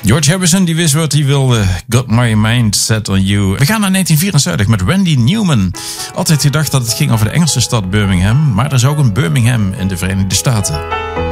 George Harrison die wist wat hij wilde. Got my mind set on you. We gaan naar 1974 met Randy Newman. Altijd gedacht dat het ging over de Engelse stad Birmingham. Maar er is ook een Birmingham in de Verenigde Staten.